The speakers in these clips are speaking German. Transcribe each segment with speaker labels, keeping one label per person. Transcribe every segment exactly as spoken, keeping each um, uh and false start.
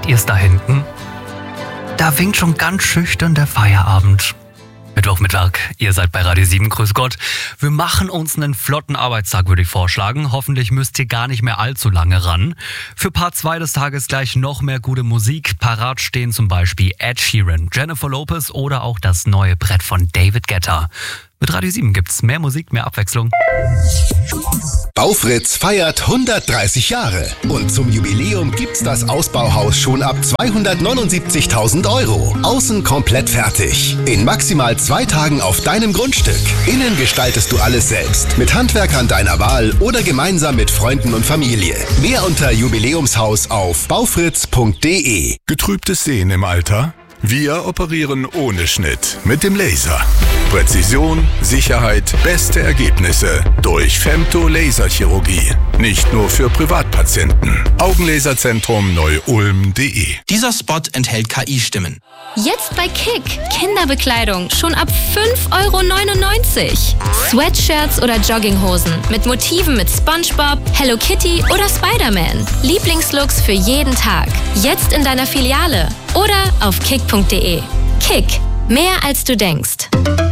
Speaker 1: Seht ihr es da hinten? Da winkt schon ganz schüchtern der Feierabend. Mittwochmittag, ihr seid bei Radio sieben, grüß Gott. Wir machen uns einen flotten Arbeitstag, würde ich vorschlagen. Hoffentlich müsst ihr gar nicht mehr allzu lange ran. Für Part zwei des Tages gleich noch mehr gute Musik. Parat stehen zum Beispiel Ed Sheeran, Jennifer Lopez oder auch das neue Brett von David Guetta. Mit Radio sieben gibt's mehr Musik, mehr Abwechslung.
Speaker 2: Baufritz feiert hundertdreißig Jahre. Und zum Jubiläum gibt's das Ausbauhaus schon ab zweihundertneunundsiebzigtausend Euro. Außen komplett fertig. In maximal zwei Tagen auf deinem Grundstück. Innen gestaltest du alles selbst. Mit Handwerkern deiner Wahl oder gemeinsam mit Freunden und Familie. Mehr unter Jubiläumshaus auf baufritz punkt de.
Speaker 3: Getrübtes Sehen im Alter? Wir operieren ohne Schnitt mit dem Laser. Präzision, Sicherheit, beste Ergebnisse durch Femto-Laserchirurgie. Nicht nur für Privatpatienten. Augenlaserzentrum Neu-Ulm punkt de.
Speaker 4: Dieser Spot enthält K I-Stimmen.
Speaker 5: Jetzt bei Kick. Kinderbekleidung schon ab fünf Euro neunundneunzig. Sweatshirts oder Jogginghosen mit Motiven mit SpongeBob, Hello Kitty oder Spider-Man. Lieblingslooks für jeden Tag. Jetzt in deiner Filiale oder auf kick punkt de. Kick. Mehr als du denkst.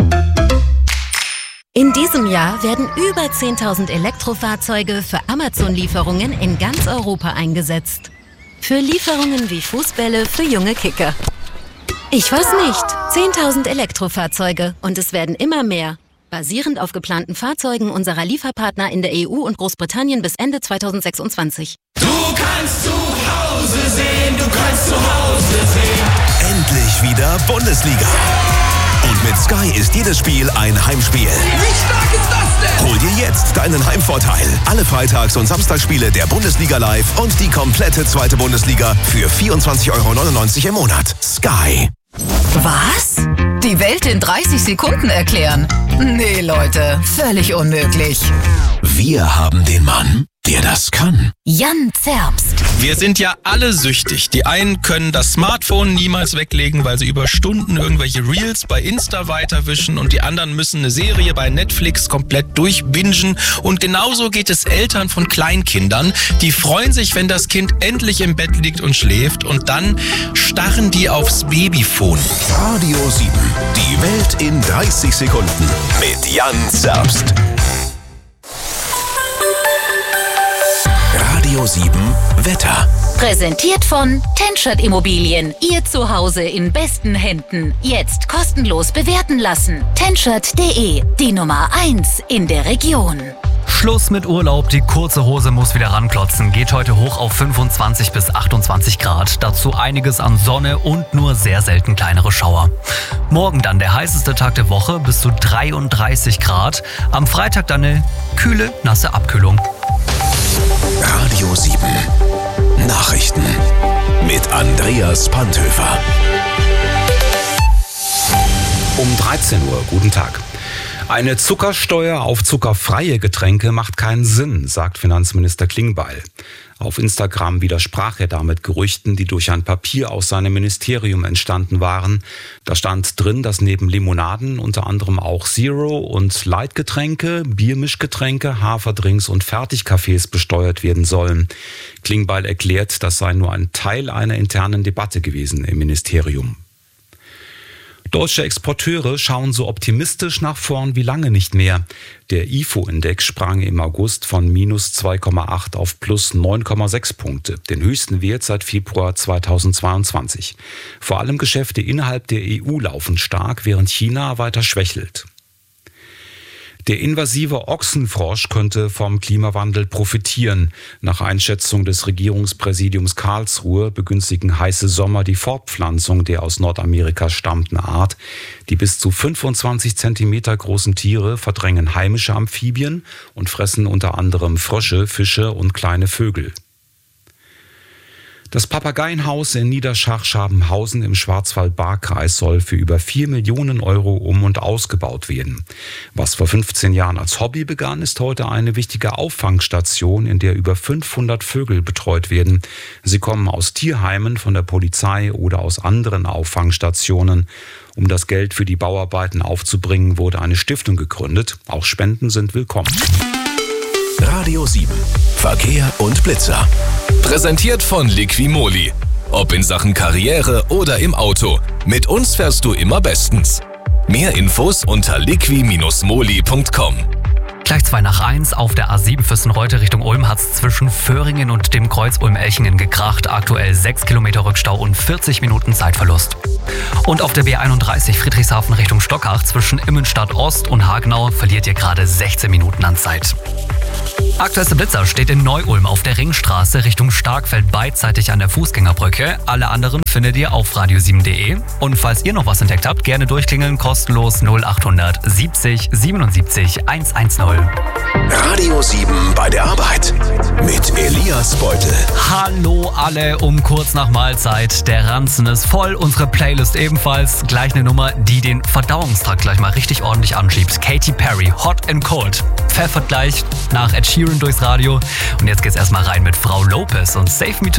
Speaker 6: In diesem Jahr werden über zehntausend Elektrofahrzeuge für Amazon-Lieferungen in ganz Europa eingesetzt. Für Lieferungen wie Fußbälle für junge Kicker. Ich weiß nicht. zehntausend Elektrofahrzeuge und es werden immer mehr. Basierend auf geplanten Fahrzeugen unserer Lieferpartner in der E U und Großbritannien bis Ende zweitausendsechsundzwanzig.
Speaker 7: Du kannst zu Hause sehen, du kannst zu Hause sehen.
Speaker 8: Endlich wieder Bundesliga. Und mit Sky ist jedes Spiel ein Heimspiel.
Speaker 7: Wie stark ist das denn?
Speaker 8: Hol dir jetzt deinen Heimvorteil. Alle Freitags- und Samstagsspiele der Bundesliga live und die komplette zweite Bundesliga für vierundzwanzig Euro neunundneunzig im Monat. Sky.
Speaker 9: Was? Die Welt in dreißig Sekunden erklären? Nee, Leute, völlig unmöglich.
Speaker 8: Wir haben den Mann, der das kann.
Speaker 9: Jan Zerbst.
Speaker 4: Wir sind ja alle süchtig. Die einen können das Smartphone niemals weglegen, weil sie über Stunden irgendwelche Reels bei Insta weiterwischen und die anderen müssen eine Serie bei Netflix komplett durchbingen. Und genauso geht es Eltern von Kleinkindern. Die freuen sich, wenn das Kind endlich im Bett liegt und schläft und dann starren die aufs Babyphone.
Speaker 8: Radio sieben. Die Welt in dreißig Sekunden. Mit Jan Zerbst. Radio sieben Wetter.
Speaker 9: Präsentiert von Tenschert Immobilien. Ihr Zuhause in besten Händen. Jetzt kostenlos bewerten lassen. Tenschert punkt de. Die Nummer eins in der Region.
Speaker 1: Schluss mit Urlaub, die kurze Hose muss wieder ranklotzen. Geht heute hoch auf fünfundzwanzig bis achtundzwanzig Grad. Dazu einiges an Sonne und nur sehr selten kleinere Schauer. Morgen dann der heißeste Tag der Woche, bis zu dreiunddreißig Grad. Am Freitag dann eine kühle, nasse Abkühlung.
Speaker 8: Radio sieben. Nachrichten mit Andreas Panthöfer.
Speaker 10: Um dreizehn Uhr, guten Tag. Eine Zuckersteuer auf zuckerfreie Getränke macht keinen Sinn, sagt Finanzminister Klingbeil. Auf Instagram widersprach er damit Gerüchten, die durch ein Papier aus seinem Ministerium entstanden waren. Da stand drin, dass neben Limonaden unter anderem auch Zero- und Light-Getränke, Biermischgetränke, Haferdrinks und Fertigkaffees besteuert werden sollen. Klingbeil erklärt, das sei nur ein Teil einer internen Debatte gewesen im Ministerium. Deutsche Exporteure schauen so optimistisch nach vorn wie lange nicht mehr. Der I F O-Index sprang im August von minus zwei Komma acht auf plus neun Komma sechs Punkte, den höchsten Wert seit Februar zweitausendzweiundzwanzig. Vor allem Geschäfte innerhalb der E U laufen stark, während China weiter schwächelt. Der invasive Ochsenfrosch könnte vom Klimawandel profitieren. Nach Einschätzung des Regierungspräsidiums Karlsruhe begünstigen heiße Sommer die Fortpflanzung der aus Nordamerika stammenden Art. Die bis zu fünfundzwanzig Zentimeter großen Tiere verdrängen heimische Amphibien und fressen unter anderem Frösche, Fische und kleine Vögel. Das Papageienhaus in Niederschach-Schabenhausen im Schwarzwald-Baar-Kreis soll für über vier Millionen Euro um- und ausgebaut werden. Was vor fünfzehn Jahren als Hobby begann, ist heute eine wichtige Auffangstation, in der über fünfhundert Vögel betreut werden. Sie kommen aus Tierheimen, von der Polizei oder aus anderen Auffangstationen. Um das Geld für die Bauarbeiten aufzubringen, wurde eine Stiftung gegründet. Auch Spenden sind willkommen.
Speaker 8: Radio sieben. Verkehr und Blitzer.
Speaker 11: Präsentiert von Liquimoli. Ob in Sachen Karriere oder im Auto. Mit uns fährst du immer bestens. Mehr Infos unter liqui Bindestrich moli Punkt com.
Speaker 1: Gleich zwei nach eins auf der A sieben Fürstenreute Richtung Ulm hat es zwischen Föhringen und dem Kreuz Ulm-Elchingen gekracht. Aktuell sechs Kilometer Rückstau und vierzig Minuten Zeitverlust. Und auf der B einunddreißig Friedrichshafen Richtung Stockach zwischen Immenstadt Ost und Hagenau verliert ihr gerade sechzehn Minuten an Zeit. Aktuellster Blitzer steht in Neu-Ulm auf der Ringstraße Richtung Starkfeld beidseitig an der Fußgängerbrücke. Alle anderen findet ihr auf radio sieben Punkt de. Und falls ihr noch was entdeckt habt, gerne durchklingeln, kostenlos null acht siebzig siebenundsiebzig hundertzehn.
Speaker 8: Radio sieben bei der Arbeit mit Elias Beutel.
Speaker 1: Hallo alle um kurz nach Mahlzeit. Der Ranzen ist voll, unsere Playlist ebenfalls. Gleich eine Nummer, die den Verdauungstrakt gleich mal richtig ordentlich anschiebt. Katy Perry, Hot and Cold. Pfeffert gleich nach Ed Sheeran durchs Radio. Und jetzt geht's erstmal rein mit Frau Lopez und Save Me Tonight.